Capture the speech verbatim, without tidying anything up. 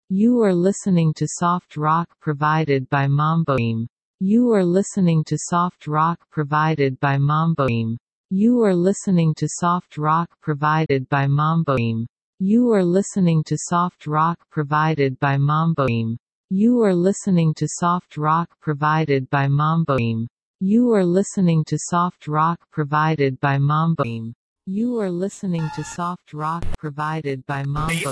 You are listening to soft rock provided by Mamboim. You are listening to soft rock provided by Mamboim. You are listening to soft rock provided by Mamboim. You are listening to soft rock provided by Mamboim. You are listening to soft rock provided by Mamboim. You are listening to soft rock provided by Mamboim. You are listening to soft rock provided by Mamboim.